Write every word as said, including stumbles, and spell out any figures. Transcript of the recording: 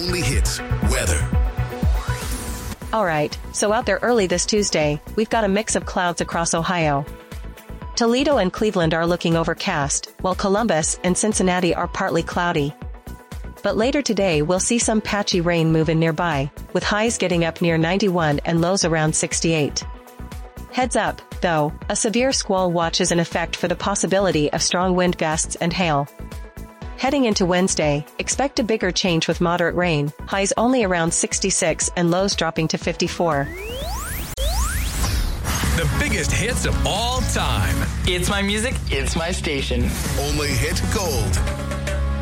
only hits weather. All right, so out there early this Tuesday, we've got a mix of clouds across Ohio. Toledo and Cleveland are looking overcast, while Columbus and Cincinnati are partly cloudy. But later today we'll see some patchy rain move in nearby, with highs getting up near ninety-one and lows around sixty-eight. Heads up, though, a severe squall watch is in effect for the possibility of strong wind gusts and hail. Heading into Wednesday, expect a bigger change with moderate rain, highs only around sixty-six and lows dropping to fifty-four. The biggest hits of all time. It's my music, it's my station. Only hit gold.